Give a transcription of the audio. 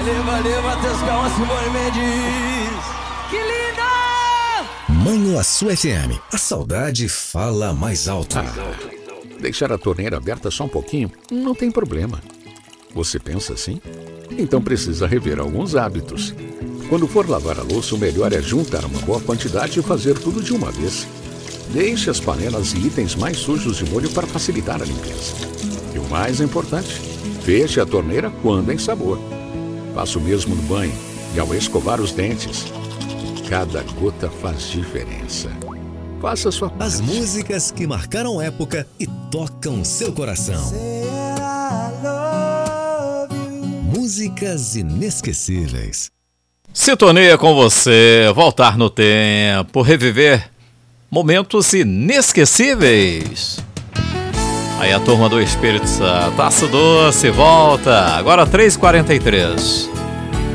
Valeu, Matheus Calma, Simone Mendes. Que linda! Manhuaçu FM, a saudade fala mais alto. Deixar a torneira aberta só um pouquinho não tem problema. Você pensa assim? Então precisa rever alguns hábitos. Quando for lavar a louça, o melhor é juntar uma boa quantidade e fazer tudo de uma vez. Deixe as panelas e itens mais sujos de molho para facilitar a limpeza. E o mais importante, feche a torneira quando em sabor. Faça o mesmo no banho e ao escovar os dentes. Cada gota faz diferença. Faça a sua parte. As músicas que marcaram época e tocam seu coração. Músicas inesquecíveis. Sintonia com você, voltar no tempo, reviver momentos inesquecíveis. Aí a turma do Espírito Santo, Aço Doce, volta, agora 3h43.